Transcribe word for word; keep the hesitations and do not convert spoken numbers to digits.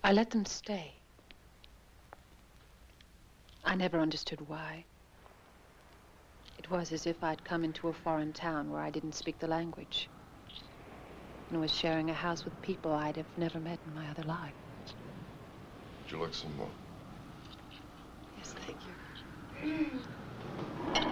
I let them stay. I never understood why. It was as if I'd come into a foreign town where I didn't speak the language and was sharing a house with people I'd have never met in my other life. Would you like some more? Yes, thank you.